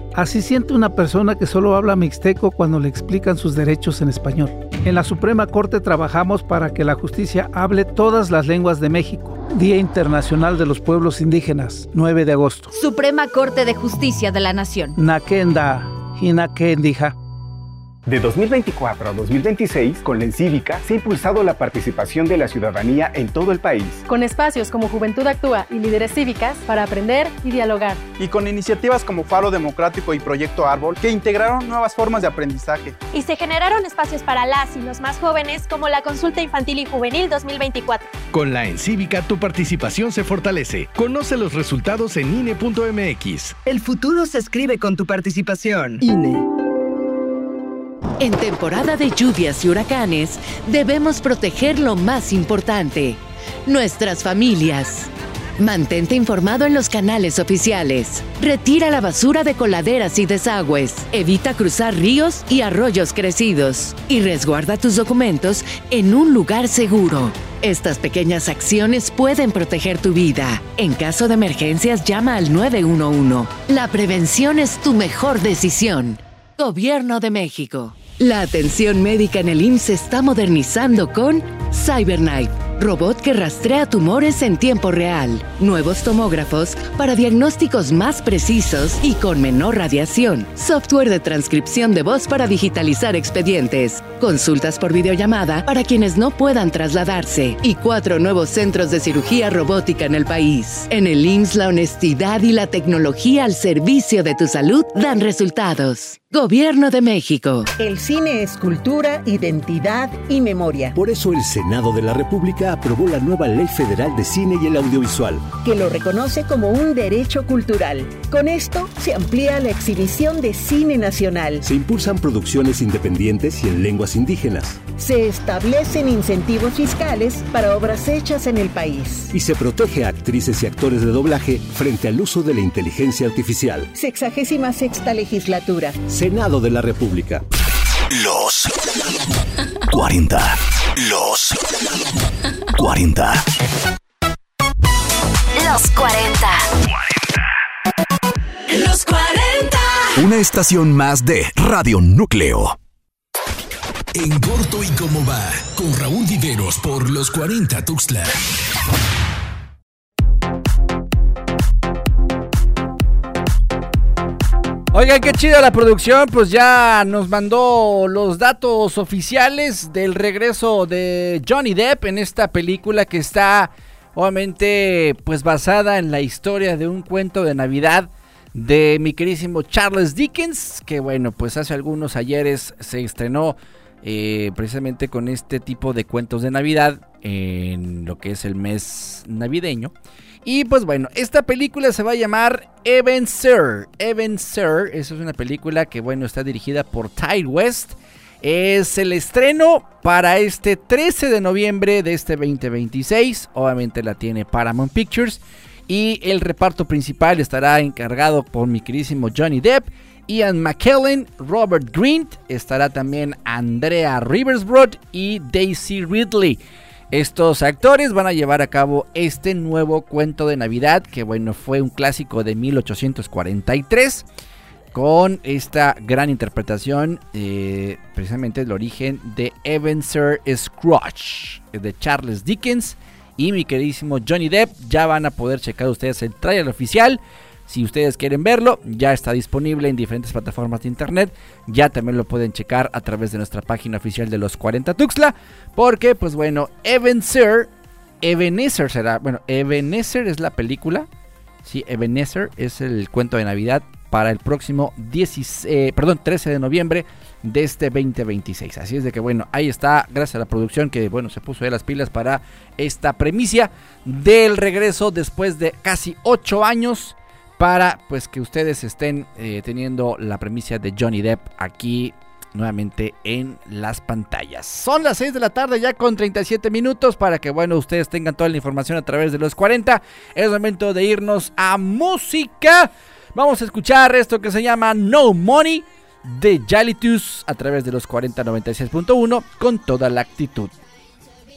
Así siente una persona que solo habla mixteco cuando le explican sus derechos en español. En la Suprema Corte trabajamos para que la justicia hable todas las lenguas de México. Día Internacional de los Pueblos Indígenas, 9 de agosto. Suprema Corte de Justicia de la Nación. Nakenda, Hinakendija. De 2024 a 2026, con la Encívica se ha impulsado la participación de la ciudadanía en todo el país. Con espacios como Juventud Actúa y Líderes Cívicas para aprender y dialogar. Y con iniciativas como Faro Democrático y Proyecto Árbol que integraron nuevas formas de aprendizaje. Y se generaron espacios para las y los más jóvenes como la Consulta Infantil y Juvenil 2024. Con la Encívica tu participación se fortalece. Conoce los resultados en INE.mx. El futuro se escribe con tu participación. INE. En temporada de lluvias y huracanes, debemos proteger lo más importante, nuestras familias. Mantente informado en los canales oficiales. Retira la basura de coladeras y desagües. Evita cruzar ríos y arroyos crecidos. Y resguarda tus documentos en un lugar seguro. Estas pequeñas acciones pueden proteger tu vida. En caso de emergencias, llama al 911. La prevención es tu mejor decisión. Gobierno de México. La atención médica en el IMSS se está modernizando con CyberKnife, robot que rastrea tumores en tiempo real, nuevos tomógrafos para diagnósticos más precisos y con menor radiación, software de transcripción de voz para digitalizar expedientes, consultas por videollamada para quienes no puedan trasladarse y 4 nuevos centros de cirugía robótica en el país. En el IMSS, la honestidad y la tecnología al servicio de tu salud dan resultados. Gobierno de México. El cine es cultura, identidad y memoria. Por eso el Senado de la República aprobó la nueva Ley Federal de Cine y el Audiovisual, que lo reconoce como un derecho cultural. Con esto se amplía la exhibición de cine nacional. Se impulsan producciones independientes y en lenguas indígenas. Se establecen incentivos fiscales para obras hechas en el país. Y se protege a actrices y actores de doblaje frente al uso de la inteligencia artificial. 66ª legislatura. Senado de la República. Los 40. Los 40. Los 40. Los 40. Una estación más de Radio Núcleo. En corto y cómo va, con Raúl Viveros por Los 40 Tuxtla. Oigan, qué chida la producción, pues ya nos mandó los datos oficiales del regreso de Johnny Depp en esta película que está obviamente pues basada en la historia de un cuento de Navidad de mi queridísimo Charles Dickens, que bueno, pues hace algunos ayeres se estrenó precisamente con este tipo de cuentos de Navidad en lo que es el mes navideño. Y pues bueno, esta película se va a llamar Ebenezer. Esa es una película que bueno, está dirigida por Ty West. Es el estreno para este 13 de noviembre de este 2026. Obviamente la tiene Paramount Pictures. Y el reparto principal estará encargado por mi queridísimo Johnny Depp, Ian McKellen, Robert Grint. Estará también Andrea Riseborough y Daisy Ridley. Estos actores van a llevar a cabo este nuevo cuento de Navidad que bueno, fue un clásico de 1843 con esta gran interpretación precisamente del origen de Ebenezer Scrooge de Charles Dickens y mi queridísimo Johnny Depp. Ya van a poder checar ustedes el tráiler oficial. Si ustedes quieren verlo, ya está disponible en diferentes plataformas de internet. Ya también lo pueden checar a través de nuestra página oficial de Los 40 Tuxtla. Porque, pues bueno, Ebenezer será... Bueno, Ebenezer es la película. Sí, Ebenezer es el cuento de Navidad para el próximo 13 de noviembre de este 2026. Así es de que, bueno, ahí está. Gracias a la producción que, bueno, se puso de las pilas para esta premisa del regreso después de casi 8 años. Para pues que ustedes estén teniendo la premisa de Johnny Depp aquí nuevamente en las pantallas. Son las 6 de la tarde ya con 37 minutos para que bueno ustedes tengan toda la información a través de Los 40. Es momento de irnos a música. Vamos a escuchar esto que se llama No Money de Jalitus a través de Los 40 96.1 con toda la actitud.